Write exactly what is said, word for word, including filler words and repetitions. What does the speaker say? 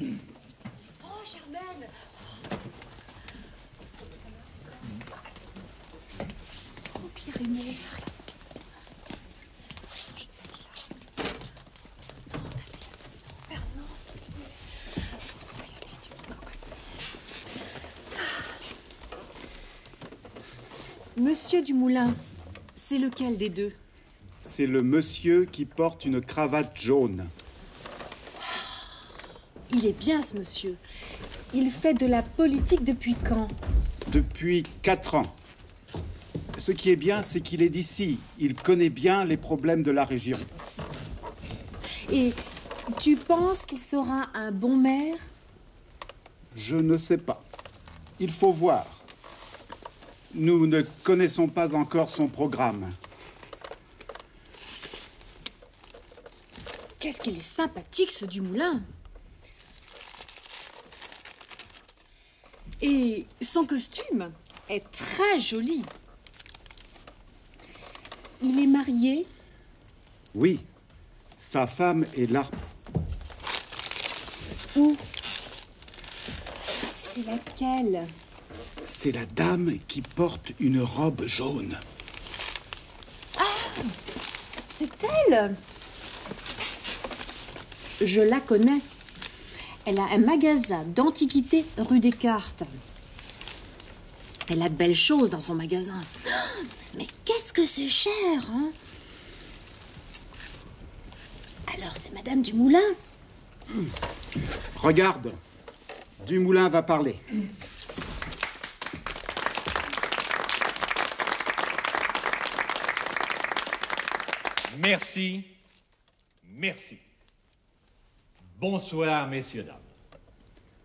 Oh, Germaine! Oh, Pyrénées! Monsieur Dumoulin, c'est lequel des deux? C'est le monsieur qui porte une cravate jaune. Il est bien, ce monsieur. Il fait de la politique depuis quand? Depuis quatre ans. Ce qui est bien, c'est qu'il est d'ici. Il connaît bien les problèmes de la région. Et tu penses qu'il sera un bon maire? Je ne sais pas. Il faut voir. Nous ne connaissons pas encore son programme. Qu'est-ce qu'il est sympathique, ce Dumoulin! Et son costume est très joli. Il est marié? Oui, sa femme est là. Où? C'est laquelle? C'est la dame qui porte une robe jaune. Ah! C'est elle! Je la connais. Elle a un magasin d'antiquités rue Descartes. Elle a de belles choses dans son magasin. Mais qu'est-ce que c'est cher, hein? Alors, c'est Madame Dumoulin? Regarde, Dumoulin va parler. Merci. Merci. Bonsoir, messieurs, dames.